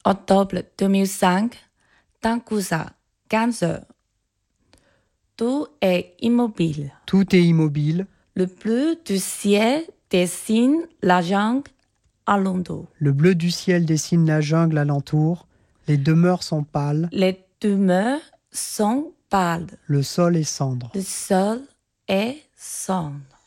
Octobre 2005, Tangusa, 15 heures. Tout est immobile. Tout est immobile. Le bleu du ciel dessine la jungle alentour. Le bleu du ciel dessine la jungle alentour. Les demeures sont pâles. Les demeures sont pâles. Le sol est cendre. Le sol est sombre.